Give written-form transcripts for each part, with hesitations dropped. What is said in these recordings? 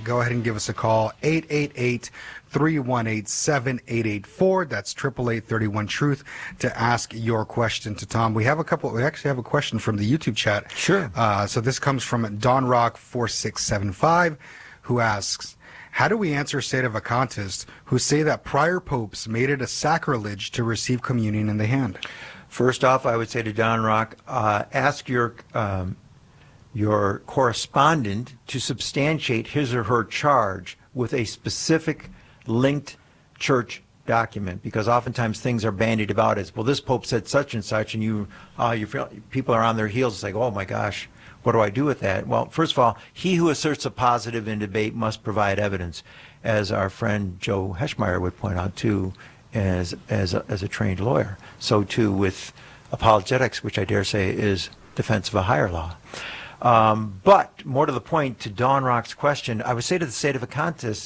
go ahead and give us a call, 888-318-7884. That's 888-31-TRUTH to ask your question to Tom. We actually have a question from the YouTube chat. Sure. So this comes from DonRock4675, who asks, how do we answer sedevacantists who say that prior popes made it a sacrilege to receive communion in the hand? First off, I would say to Don Rock, ask your correspondent to substantiate his or her charge with a specific linked church document, because oftentimes things are bandied about as, well, this pope said such and such, and you feel people are on their heels. It's like, oh my gosh, what do I do with that? Well, first of all, he who asserts a positive in debate must provide evidence, as our friend Joe Heschmeyer would point out too, as a trained lawyer. So too with apologetics, which I dare say is defense of a higher law. But more to the point, to Don Rock's question, I would say to the sedevacantists,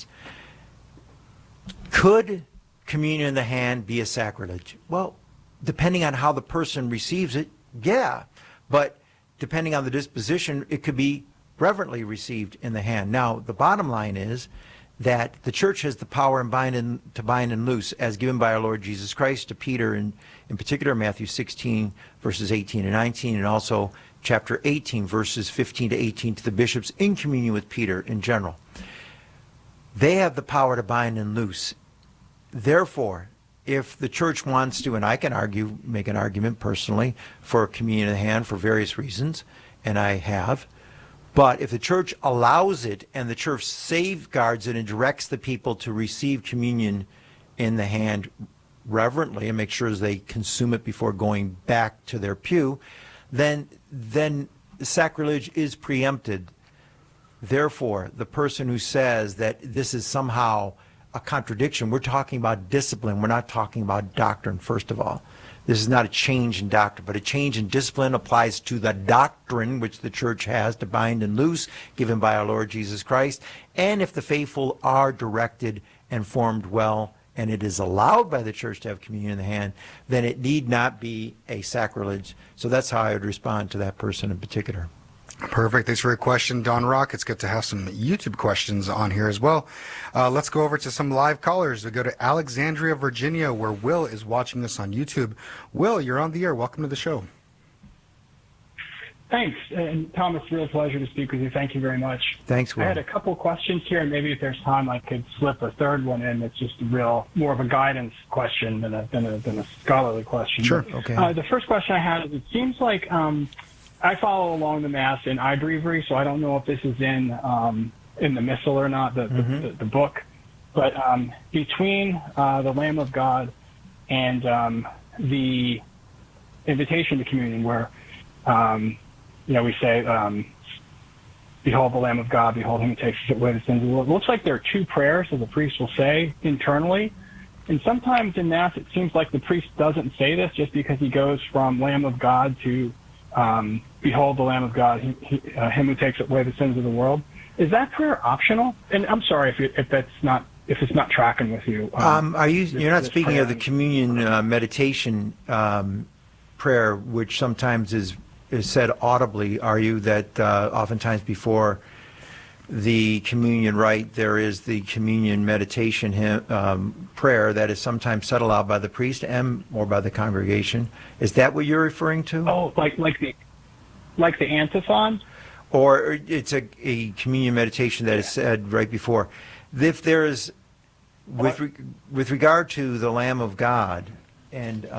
could communion in the hand be a sacrilege? Well, depending on how the person receives it, yeah. But depending on the disposition, it could be reverently received in the hand. Now, the bottom line is that the church has the power to bind and loose, as given by our Lord Jesus Christ to Peter, in particular Matthew 16, verses 18 and 19, and also chapter 18, verses 15 to 18 to the bishops in communion with Peter in general. They have the power to bind and loose. Therefore, if the church wants to, and I can make an argument personally for communion in the hand for various reasons, and I have, but if the church allows it and the church safeguards it and directs the people to receive communion in the hand reverently and make sure they consume it before going back to their pew, then sacrilege is preempted. Therefore, the person who says that this is somehow a contradiction, we're talking about discipline, we're not talking about doctrine, first of all. This is not a change in doctrine, but a change in discipline applies to the doctrine which the church has to bind and loose, given by our Lord Jesus Christ. And if the faithful are directed and formed well, and it is allowed by the church to have communion in the hand, then it need not be a sacrilege. So that's how I would respond to that person in particular. Perfect. Thanks for your question, Don Rock. It's good to have some YouTube questions on here as well. Let's go over to some live callers. We go to Alexandria, Virginia, where Will is watching us on YouTube. Will, you're on the air. Welcome to the show. Thanks. And Thomas, real pleasure to speak with you. Thank you very much. Thanks, Will. I had a couple questions here, and maybe if there's time I could slip a third one in. It's just more of a guidance question than a scholarly question. Sure. Okay. The first question I had is, it seems like I follow along the Mass in iBreviary, so I don't know if this is in the Missal or not, the book. But between the Lamb of God and the invitation to communion, where we say, behold the Lamb of God, behold him who takes away the sins of the world. It looks like there are two prayers that the priest will say internally. And sometimes in Mass it seems like the priest doesn't say this just because he goes from Lamb of God to behold the Lamb of God, him who takes away the sins of the world. Is that prayer optional? And I'm sorry if it's not tracking with you. You're not speaking of the communion meditation prayer, which sometimes is said audibly, are you? That oftentimes before the communion rite there is the communion meditation prayer that is sometimes said aloud by the priest or by the congregation. Is that what you're referring to? Oh, like the antiphon? Or it's a communion meditation that is said right before. If there is, with regard to the Lamb of God, and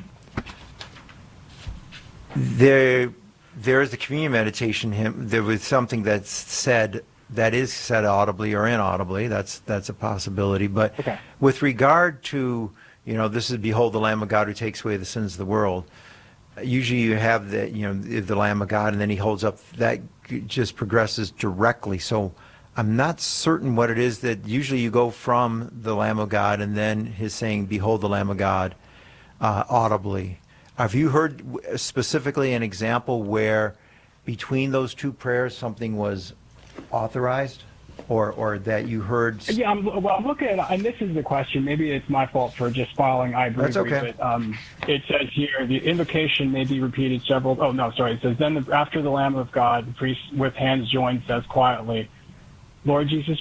there is the communion meditation hymn. There was something that is said audibly or inaudibly. That's a possibility. But okay. With regard to, this is behold the Lamb of God who takes away the sins of the world. Usually you have the Lamb of God, and then he holds up, that just progresses directly. So I'm not certain what it is that usually you go from the Lamb of God and then his saying behold the Lamb of God audibly. Have you heard specifically an example where between those two prayers something was authorized, or that you heard? Yeah, I'm looking at it, and this is the question. Maybe it's my fault for just following iBreviary. That's okay. But it says here, the invocation may be repeated several. Oh no, sorry. It says then after the Lamb of God, the priest with hands joined says quietly, Lord Jesus